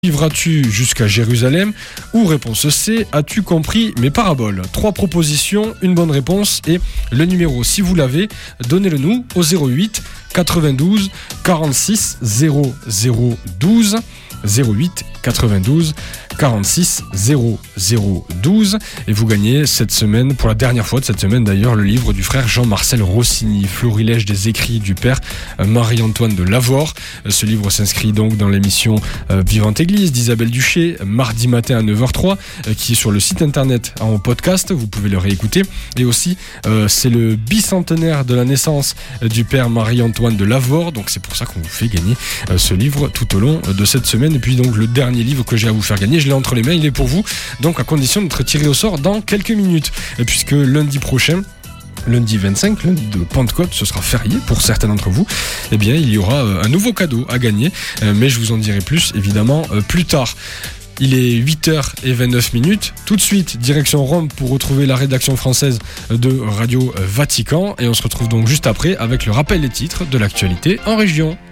Vivras-tu jusqu'à Jérusalem? Ou réponse C, as-tu compris mes paraboles? 3 propositions, une bonne réponse et le numéro, si vous l'avez, donnez-le nous au 08 92 46 00 12 08 92 46 00 12 et vous gagnez cette semaine, pour la dernière fois de cette semaine d'ailleurs, le livre du frère Jean-Marcel Rossini, Florilège des écrits du père Marie-Antoine de Lavore. Ce livre s'inscrit donc dans l'émission Vivante Église d'Isabelle Duché, mardi matin à 9h03, qui est sur le site internet en podcast, vous pouvez le réécouter. Et aussi c'est le bicentenaire de la naissance du père Marie-Antoine de Lavore, donc c'est pour ça qu'on vous fait gagner ce livre tout au long de cette semaine. Et puis donc le dernier livre que j'ai à vous faire gagner, je l'ai entre les mains, il est pour vous, donc à condition d'être tiré au sort dans quelques minutes, et puisque lundi prochain, lundi 25, lundi de Pentecôte, ce sera férié pour certains d'entre vous, eh bien il y aura un nouveau cadeau à gagner, mais je vous en dirai plus évidemment plus tard. Il est 8h29. Tout de suite, direction Rome pour retrouver la rédaction française de Radio Vatican, et on se retrouve donc juste après avec le rappel des titres de l'actualité en région.